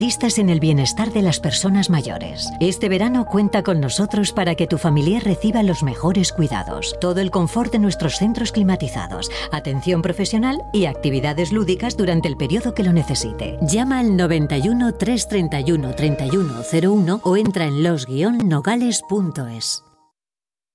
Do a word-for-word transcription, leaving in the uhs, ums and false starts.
Especialistas en el bienestar de las personas mayores. Este verano cuenta con nosotros para que tu familiar reciba los mejores cuidados, todo el confort de nuestros centros climatizados, atención profesional y actividades lúdicas durante el periodo que lo necesite. Llama al noventa y uno, trescientos treinta y uno, treinta y uno cero uno o entra en los guion nogales punto es.